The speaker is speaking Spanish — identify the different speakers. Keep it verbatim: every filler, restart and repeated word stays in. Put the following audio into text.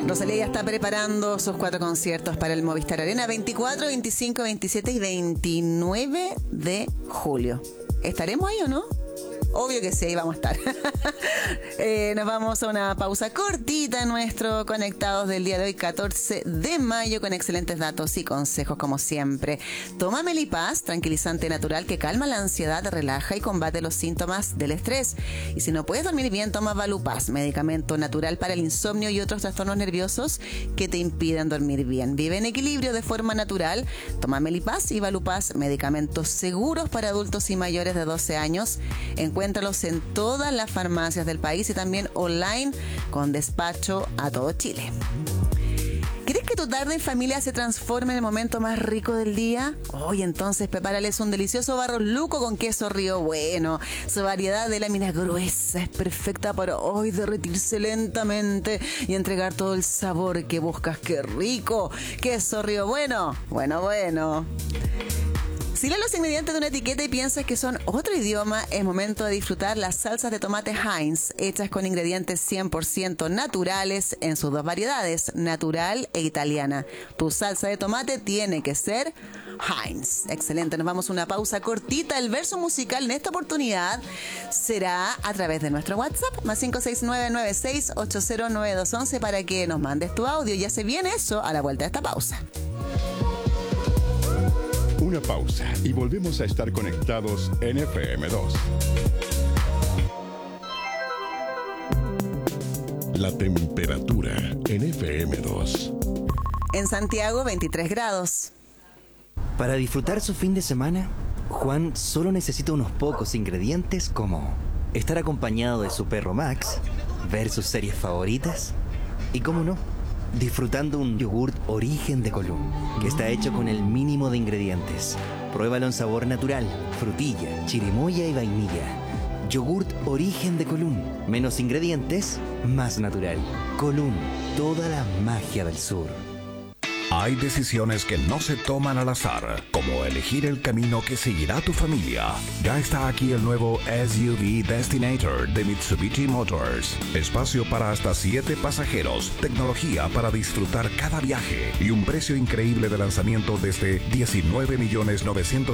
Speaker 1: Rosalía ya está preparando sus cuatro conciertos para el Movistar Arena veinticuatro, veinticinco, veintisiete y veintinueve de julio. ¿Estaremos ahí o no? Obvio que sí, ahí vamos a estar. eh, nos vamos a una pausa cortita en nuestro Conectados del día de hoy, catorce de mayo, con excelentes datos y consejos como siempre. Toma Melipaz, tranquilizante natural que calma la ansiedad, relaja y combate los síntomas del estrés. Y si no puedes dormir bien, toma Valupaz, medicamento natural para el insomnio y otros trastornos nerviosos que te impiden dormir bien. Vive en equilibrio de forma natural. Toma Melipaz y Valupaz, medicamentos seguros para adultos y mayores de doce años. Encuentra Encuéntralos en todas las farmacias del país y también online con despacho a todo Chile. ¿Quieres que tu tarde en familia se transforme en el momento más rico del día? Hoy entonces prepárales un delicioso barros luco con queso Río Bueno. Su variedad de lámina gruesa es perfecta para hoy derretirse lentamente y entregar todo el sabor que buscas. ¡Qué rico! Queso Río Bueno. Bueno, bueno. Si lees los ingredientes de una etiqueta y piensas que son otro idioma, es momento de disfrutar las salsas de tomate Heinz, hechas con ingredientes cien por ciento naturales en sus dos variedades, natural e italiana. Tu salsa de tomate tiene que ser Heinz. Excelente, nos vamos a una pausa cortita. El verso musical en esta oportunidad será a través de nuestro WhatsApp, más cinco seis nueve nueve seis ocho cero nueve dos uno uno, para que nos mandes tu audio. Ya se viene eso a la vuelta de esta pausa.
Speaker 2: Una pausa y volvemos a estar conectados en F M dos. La temperatura en F M dos.
Speaker 1: En Santiago, veintitrés grados.
Speaker 3: Para disfrutar su fin de semana, Juan solo necesita unos pocos ingredientes como estar acompañado de su perro Max, ver sus series favoritas y, cómo no, disfrutando un yogurt Origen de Column, que está hecho con el mínimo de ingredientes. Pruébalo en sabor natural, frutilla, chirimoya y vainilla. Yogurt Origen de Column. Menos ingredientes, más natural. Column, toda la magia del sur.
Speaker 4: Hay decisiones que no se toman al azar, como elegir el camino que seguirá tu familia. Ya está aquí el nuevo S U V Destinator de Mitsubishi Motors. Espacio para hasta siete pasajeros, tecnología para disfrutar cada viaje y un precio increíble de lanzamiento desde diecinueve millones novecientos